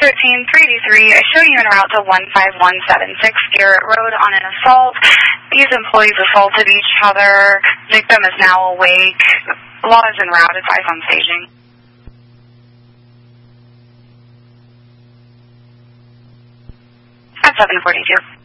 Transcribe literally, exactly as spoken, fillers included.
thirteen three eighty-three, I show you en route to one five one seven six Garrett Road on an assault. These employees assaulted each other. Victim is now awake. Law is en route. Advise on staging. At seven forty-two.